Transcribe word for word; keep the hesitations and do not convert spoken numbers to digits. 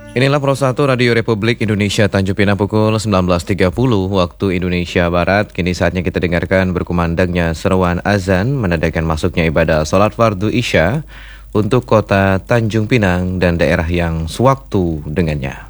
Inilah Pro satu Radio Republik Indonesia Tanjung Pinang pukul sembilan belas tiga puluh waktu Indonesia Barat. Kini saatnya kita dengarkan berkumandangnya seruan azan menandakan masuknya ibadah salat fardu Isya untuk kota Tanjung Pinang dan daerah yang sewaktu dengannya.